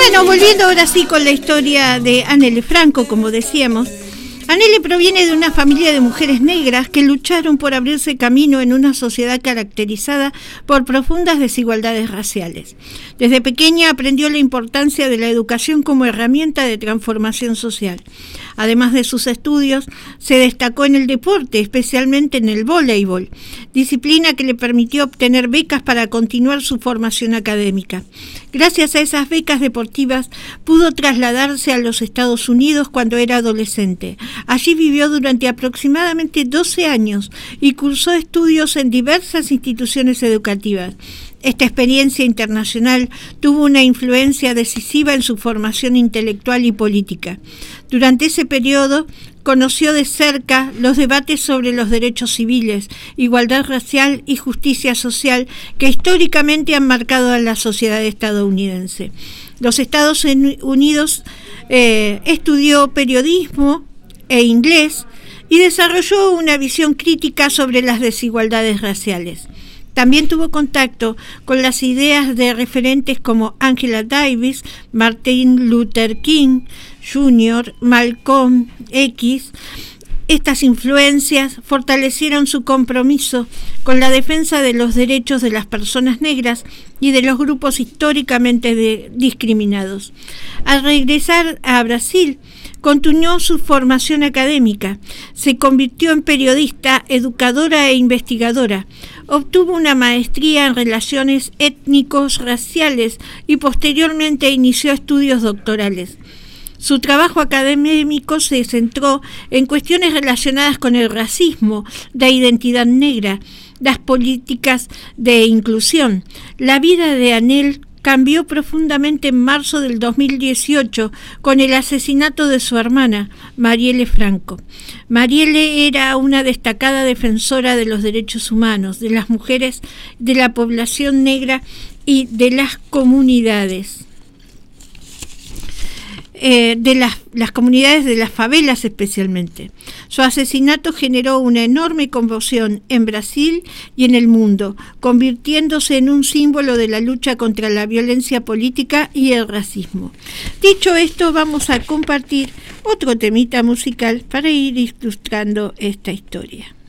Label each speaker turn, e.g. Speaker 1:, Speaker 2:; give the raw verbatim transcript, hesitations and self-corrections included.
Speaker 1: Bueno, volviendo ahora sí con la historia de Annele Franco, como decíamos. Annele proviene de una familia de mujeres negras que lucharon por abrirse camino en una sociedad caracterizada por profundas desigualdades raciales. Desde pequeña aprendió la importancia de la educación como herramienta de transformación social. Además de sus estudios, se destacó en el deporte, especialmente en el voleibol, disciplina que le permitió obtener becas para continuar su formación académica. Gracias a esas becas deportivas, pudo trasladarse a los Estados Unidos cuando era adolescente. Allí vivió durante aproximadamente doce años y cursó estudios en diversas instituciones educativas. Esta experiencia internacional tuvo una influencia decisiva en su formación intelectual y política. Durante ese periodo, conoció de cerca los debates sobre los derechos civiles, igualdad racial y justicia social que históricamente han marcado a la sociedad estadounidense. Los Estados Unidos eh, estudió periodismo e inglés y desarrolló una visión crítica sobre las desigualdades raciales. También tuvo contacto con las ideas de referentes como Angela Davis, Martin Luther King junior, Malcolm X. Estas influencias fortalecieron su compromiso con la defensa de los derechos de las personas negras y de los grupos históricamente de, discriminados. Al regresar a Brasil, continuó su formación académica, se convirtió en periodista, educadora e investigadora, obtuvo una maestría en relaciones étnicos raciales y posteriormente inició estudios doctorales. Su trabajo académico se centró en cuestiones relacionadas con el racismo, la identidad negra, las políticas de inclusión. La vida de Annele cambió profundamente en marzo del dos mil dieciocho con el asesinato de su hermana, Marielle Franco. Marielle era una destacada defensora de los derechos humanos, de las mujeres, de la población negra y de las comunidades. Eh, de las, las comunidades de las favelas especialmente. Su asesinato generó una enorme conmoción en Brasil y en el mundo, convirtiéndose en un símbolo de la lucha contra la violencia política y el racismo. Dicho esto, vamos a compartir otro temita musical para ir ilustrando esta historia.